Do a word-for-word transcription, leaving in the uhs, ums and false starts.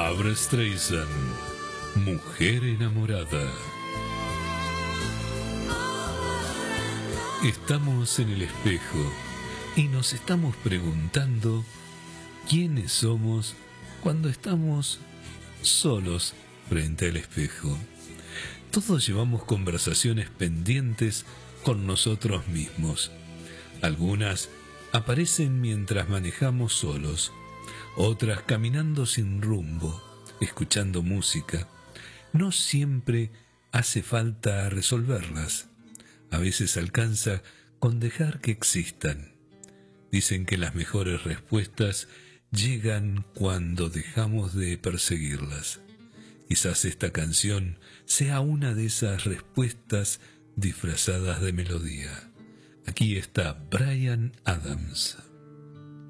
Barbra Streisand, Mujer enamorada. Estamos en el espejo y nos estamos preguntando quiénes somos cuando estamos solos frente al espejo. Todos llevamos conversaciones pendientes con nosotros mismos. Algunas aparecen mientras manejamos solos, otras caminando sin rumbo, escuchando música. No siempre hace falta resolverlas. A veces alcanza con dejar que existan. Dicen que las mejores respuestas llegan cuando dejamos de perseguirlas. Quizás esta canción sea una de esas respuestas disfrazadas de melodía. Aquí está Bryan Adams.